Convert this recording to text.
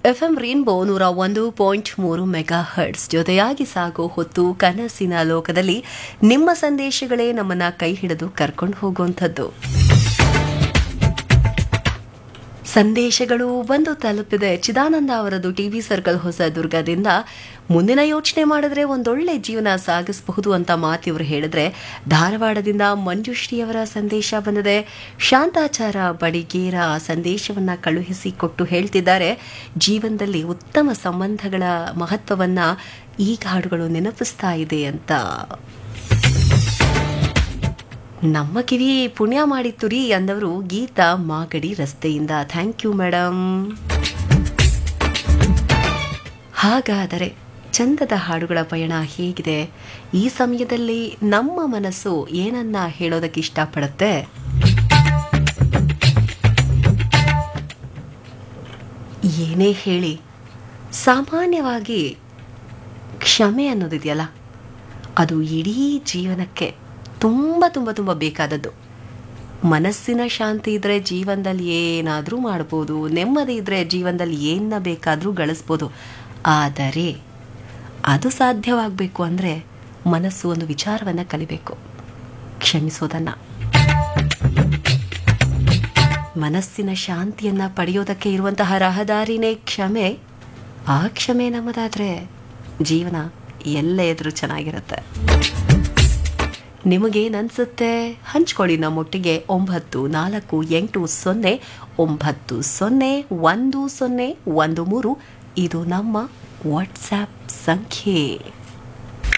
FM rainbow 101.3 mega hertz ಜೊತೆಯಾಗಿ sago ಹೊತ್ತು ಕನಸಿನ ಲೋಕದಲ್ಲಿ ನಿಮ್ಮ ಸಂದೇಶಗಳೇ ನಮ್ಮನ್ನ ಕೈ ಹಿಡಿದು ಕರ್ಕೊಂಡು ಹೋಗುವಂಥದ್ದು. ಸಂದೇಶಗಳು ಬಂದು ತಲುಪಿದೆ. ಚಿದಾನಂದ ಅವರದು ಟಿವಿ ಸರ್ಕಲ್ ಹೊಸದುರ್ಗದಿಂದ. ಮುಂದಿನ ಯೋಚನೆ ಮಾಡಿದ್ರೆ ಒಂದೊಳ್ಳೆ ಜೀವನ ಸಾಗಿಸಬಹುದು ಅಂತ ಮಾತಿವರು ಹೇಳಿದ್ರೆ, ಧಾರವಾಡದಿಂದ ಮಂಜುಶ್ರೀಯವರ ಸಂದೇಶ ಬಂದಿದೆ. ಶಾಂತಾಚಾರ ಬಡಿಗೇರ ಸಂದೇಶವನ್ನ ಕಳುಹಿಸಿ ಕೊಟ್ಟು ಹೇಳ್ತಿದ್ದಾರೆ, ಜೀವನದಲ್ಲಿ ಉತ್ತಮ ಸಂಬಂಧಗಳ ಮಹತ್ವವನ್ನ ಈ ಹಾಡುಗಳು ನೆನಪಿಸ್ತಾ ಇದೆ ಅಂತ. ನಮ್ಮ ಕಿವಿ ಪುಣ್ಯ ಮಾಡಿತ್ತು ರೀ ಅಂದವರು ಗೀತಾ ಮಾಗಡಿ ರಸ್ತೆಯಿಂದ. Thank you madam. ಹಾಗಾದರೆ ಚಂದದ ಹಾಡುಗಳ ಪಯಣ ಹೇಗಿದೆ? ಈ ಸಮಯದಲ್ಲಿ ನಮ್ಮ ಮನಸ್ಸು ಏನನ್ನ ಹೇಳೋದಕ್ಕೆ ಇಷ್ಟಪಡುತ್ತೆ? ಏನೇ ಹೇಳಿ, ಸಾಮಾನ್ಯವಾಗಿ ಕ್ಷಮೆ ಅನ್ನೋದಿದೆಯಲ್ಲ, ಅದು ಇಡೀ ಜೀವನಕ್ಕೆ ತುಂಬ ತುಂಬ ತುಂಬ ಬೇಕಾದದ್ದು. ಮನಸ್ಸಿನ ಶಾಂತಿ ಇದ್ದರೆ ಜೀವನದಲ್ಲಿ ಏನಾದರೂ ಮಾಡ್ಬೋದು, ನೆಮ್ಮದಿ ಇದ್ದರೆ ಜೀವನದಲ್ಲಿ ಏನನ್ನ ಬೇಕಾದರೂ ಗಳಿಸ್ಬೋದು. ಆದರೆ ಅದು ಸಾಧ್ಯವಾಗಬೇಕು ಅಂದರೆ ಮನಸ್ಸು ಒಂದು ವಿಚಾರವನ್ನು ಕಲಿಬೇಕು, ಕ್ಷಮಿಸೋದನ್ನು. ಮನಸ್ಸಿನ ಶಾಂತಿಯನ್ನು ಪಡೆಯೋದಕ್ಕೆ ಇರುವಂತಹ ರಹದಾರಿನೇ ಕ್ಷಮೆ. ಆ ಕ್ಷಮೆ ನಮ್ಮದಾದರೆ ಜೀವನ ಎಲ್ಲೇ ಇದ್ರೂ ಚೆನ್ನಾಗಿರುತ್ತೆ. ನಿಮಗೇನನ್ಸುತ್ತೆ? ಹಂಚ್ಕೊಳ್ಳಿ ನಮ್ಮೊಟ್ಟಿಗೆ. 9480901013 ಇದು ನಮ್ಮ ವಾಟ್ಸ್ಆ್ಯಪ್ ಸಂಖ್ಯೆ.